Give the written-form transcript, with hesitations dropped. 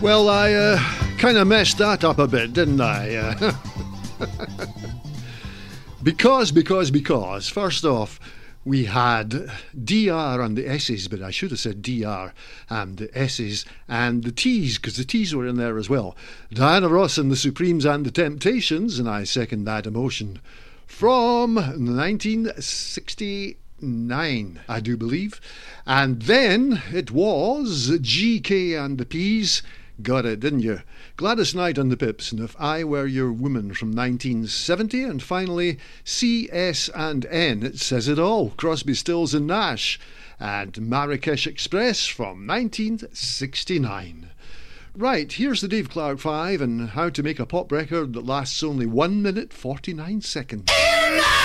Well, I kind of messed that up a bit, didn't I? Because, first off, we had DR and the S's, but I should have said DR and the S's and the T's, because the T's were in there as well. Diana Ross and the Supremes and the Temptations, and I second that emotion, from 1969, I do believe. And then it was GK and the P's. Got it, didn't you? Gladys Knight and the Pips, and If I Were Your Woman from 1970, and finally CS and N, It Says It All, Crosby, Stills and Nash, and Marrakesh Express from 1969. Right, here's the Dave Clark 5 and how to make a pop record that lasts only 1 minute 49 seconds.